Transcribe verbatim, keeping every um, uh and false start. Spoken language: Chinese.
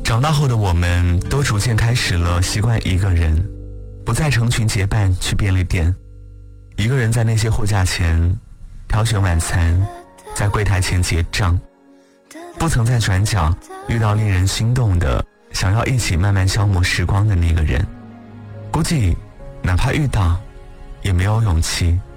长大后的我们都逐渐开始了习惯一个人，不再成群结伴去便利店，一个人在那些货架前挑选晚餐，在柜台前结账，不曾在转角遇到令人心动的想要一起慢慢消磨时光的那个人。估计哪怕遇到，也没有勇气